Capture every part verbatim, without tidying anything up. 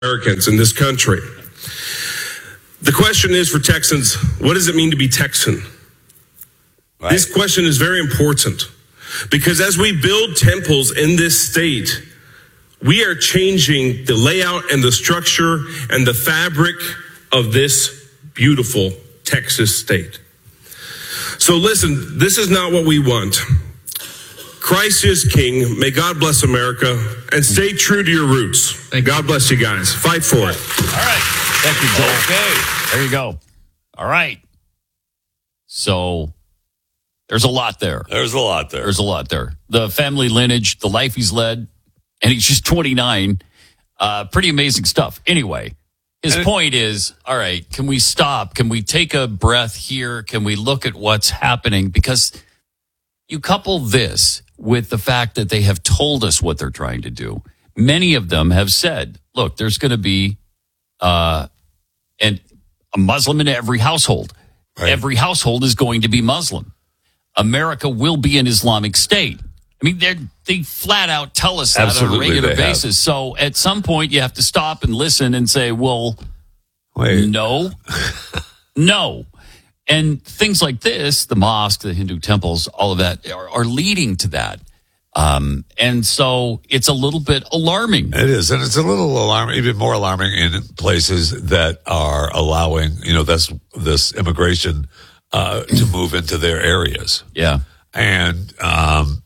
Americans in this country. The question is for Texans, what does it mean to be Texan? Right. This question is very important because as we build temples in this state, we are changing the layout and the structure and the fabric of this beautiful Texas state. So listen, this is not what we want. Christ is King. May God bless America and stay true to your roots. Thank God you. Bless you guys. Fight for it. All right. Thank you, Joel. Okay. There you go. All right. So there's a lot there. There's a lot there. There's a lot there. The family lineage, the life he's led, and he's just twenty-nine. Uh, pretty amazing stuff. Anyway, his and point is, all right, can we stop? Can we take a breath here? Can we look at what's happening? Because you couple this with the fact that they have told us what they're trying to do. Many of them have said, look, there's going to be uh, an, a Muslim in every household. Right. Every household is going to be Muslim. America will be an Islamic state. I mean, they they flat out tell us that Absolutely on a regular basis. Have. So at some point, you have to stop and listen and say, well, Wait. no, no. And things like this, the mosque, the Hindu temples, all of that are, are leading to that. Um, and so it's a little bit alarming. It is. And it's a little alarming, even more alarming in places that are allowing, you know, this, this immigration uh, to move into their areas. Yeah. And um,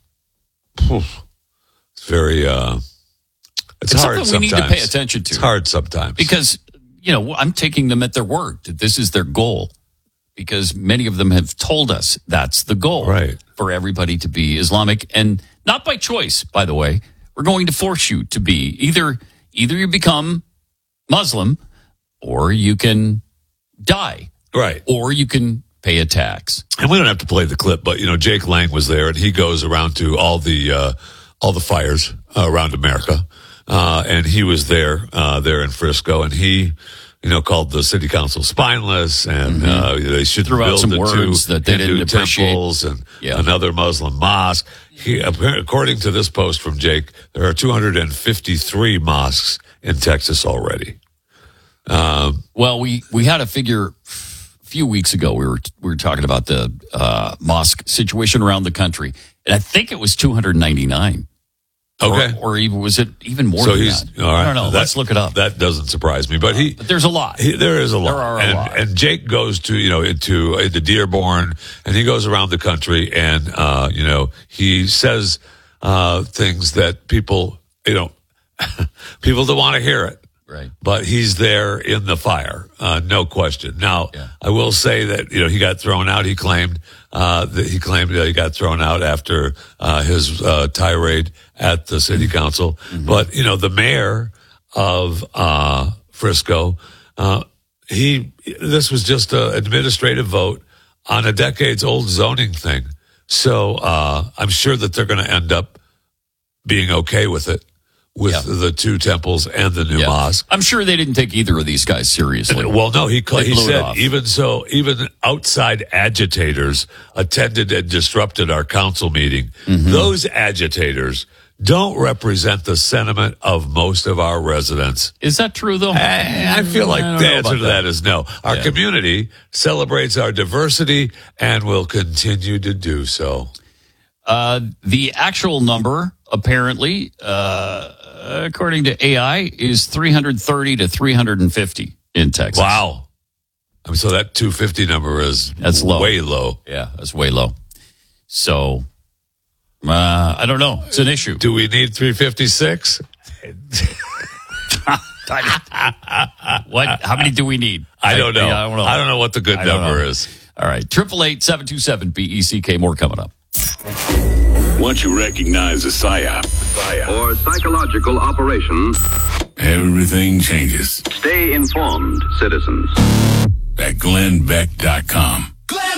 it's very, uh, it's, it's hard something sometimes. we need to pay attention to. It's hard sometimes. Because, you know, I'm taking them at their word that this is their goal. Because many of them have told us that's the goal, right, for everybody to be Islamic, and not by choice, by the way. We're going to force you to be either either you become Muslim or you can die, right, or you can pay a tax. And we don't have to play the clip, but you know, Jake Lang was there, and he goes around to all the uh, all the fires uh, around America, uh, and he was there uh, there in Frisco, and he. You know, called the city council spineless, and mm-hmm. uh, they should Threw build out some the words two that they Hindu didn't appreciate. temples and yeah. another Muslim mosque. He, according to this post from Jake, there are two hundred fifty-three mosques in Texas already. Um, well, we, we had a figure a few weeks ago. We were we were talking about the uh, mosque situation around the country, and I think it was two hundred ninety-nine. Okay. Or, or even was it even more so than he's, that? All right. I don't know. That, Let's look it up. That doesn't surprise me. But he but there's a lot. He, there is a lot. There are a and, lot. And Jake goes to, you know, into, into Dearborn, and he goes around the country, and, uh, you know, he says uh, things that people, you know, people don't want to hear it. Right. But he's there in the fire, uh, no question. Now, yeah. I will say that, you know, he got thrown out. He claimed uh, that he claimed that he got thrown out after uh, his uh, tirade at the city council. Mm-hmm. But, you know, the mayor of uh, Frisco, uh, he this was just an administrative vote on a decades-old zoning thing. So uh, I'm sure that they're going to end up being okay with it. With yeah. the two temples and the new yeah. mosque. I'm sure they didn't take either of these guys seriously. And, well, no, he he said even so, even outside agitators attended and disrupted our council meeting. Mm-hmm. Those agitators don't represent the sentiment of most of our residents. Is that true, though? I, I feel like I the answer to that. that is no. Our yeah. community celebrates our diversity and will continue to do so. Uh, the actual number, apparently, uh, according to A I, is three hundred thirty to three hundred fifty in Texas. Wow. I mean, so that two hundred fifty number is that's low. way low. Yeah, that's way low. So, uh, I don't know. It's an issue. Do we need three fifty-six? What? How many do we need? I don't know. I, I don't know. I don't know what the good number is. All right. eight eight eight, seven two seven, B E C K. More coming up. Once you recognize a psyop, or psychological operation, everything changes. Stay informed, citizens. At Glenn Beck dot com.